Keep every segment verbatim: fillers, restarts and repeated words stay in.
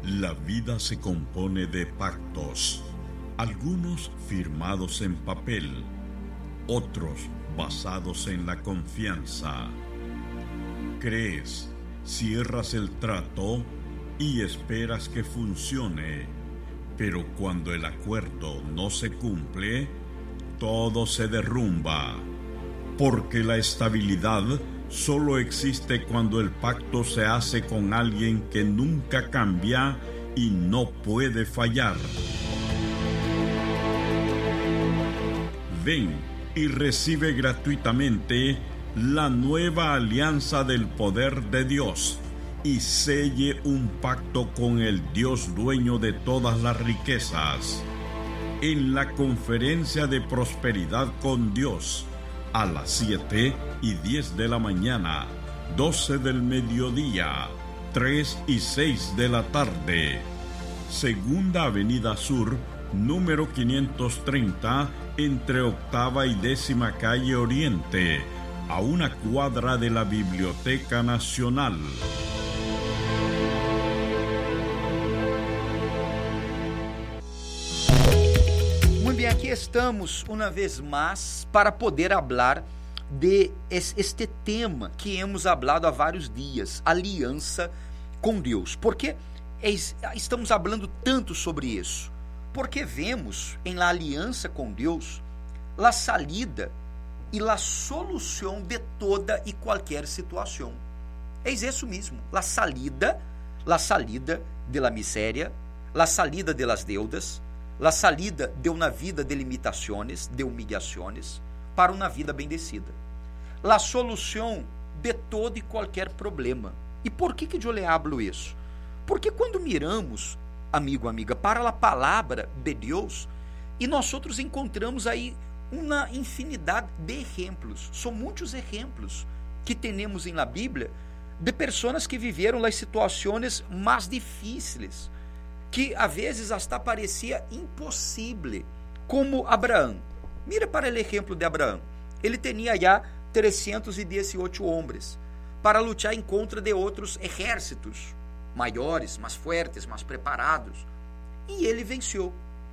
La vida se compone de pactos, algunos firmados en papel, otros basados en la confianza. Crees, cierras el trato y esperas que funcione, pero cuando el acuerdo no se cumple, todo se derrumba, porque la estabilidad solo existe cuando el pacto se hace con alguien que nunca cambia y no puede fallar. Ven y recibe gratuitamente la nueva alianza del poder de Dios y selle un pacto con el Dios dueño de todas las riquezas. En la conferencia de prosperidad con Dios, a las siete y diez de la mañana, doce del mediodía, tres y seis de la tarde. Segunda Avenida Sur, número quinientos treinta, entre Octava y Décima Calle Oriente, a una cuadra de la Biblioteca Nacional. Bien, aqui estamos uma vez mais para poder falar de este tema que hemos hablado há vários dias, aliança com Deus. Por que estamos falando tanto sobre isso? Porque vemos em la aliança com Deus a salida e a solução de toda e qualquer situação. É isso mesmo, a salida, a salida de la miséria, a salida de las deudas, la salida de uma vida de limitações, de humilhações, para uma vida bendecida. La solução de todo e qualquer problema. E por que que eu lhe hablo isso? Porque quando miramos, amigo, amiga, para a palavra de Deus, e nós outros encontramos aí uma infinidade de exemplos. São muitos exemplos que temos em la Bíblia de pessoas que viveram as situações mais difíceis, que a vezes hasta parecia impossível, como Abraão. Mira para o exemplo de Abraão. Ele tinha já trezentos e dezoito homens para lutar em contra de outros exércitos maiores, mais fortes, mais preparados. E ele venceu.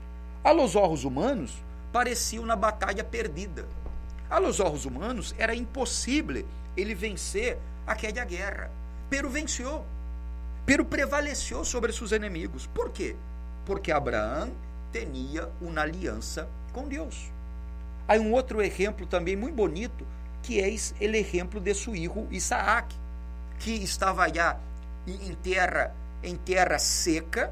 A los olhos humanos, parecia uma batalha perdida. A los olhos humanos, era impossível ele vencer aquela guerra. Pero venceu. Pero prevaleceu sobre seus inimigos. Por quê? Porque Abraão tinha uma aliança com Deus. Há um outro exemplo também muito bonito, que é o exemplo de seu filho Isaac, que estava já em terra, em terra seca,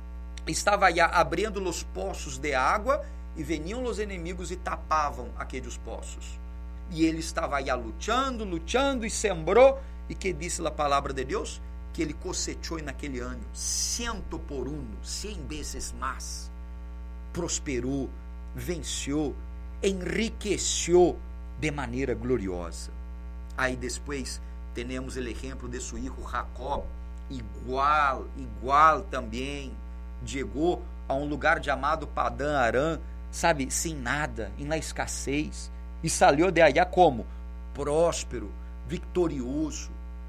estava já abrindo os poços de água, e veniam os inimigos e tapavam aqueles poços. E ele estava já lutando, lutando, e sembrou, e que disse a palavra de Deus? Que ele cosechou naquele ano, cento por uno, cem vezes mais. Prosperou, venceu, enriqueceu de maneira gloriosa. Aí depois, temos o exemplo de seu filho Jacob, igual, igual também, chegou a um lugar chamado Padã Arã, sabe, sem nada, em la escassez, e saiu de allá como? Próspero, vitorioso.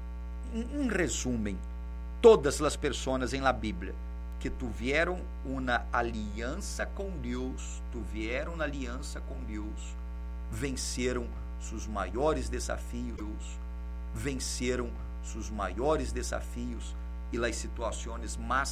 Em resumo, todas as pessoas em la Bíblia que tiveram uma aliança com Deus, tiveram uma aliança com Deus, venceram seus maiores desafios, venceram seus maiores desafios e as situações mais